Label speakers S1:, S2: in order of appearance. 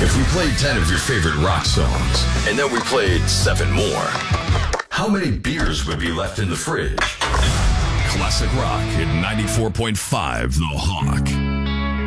S1: If we played 10 of your favorite rock songs, and then we played 7 more, how many beers would be left in the fridge? Classic Rock at 94.5 The Hawk.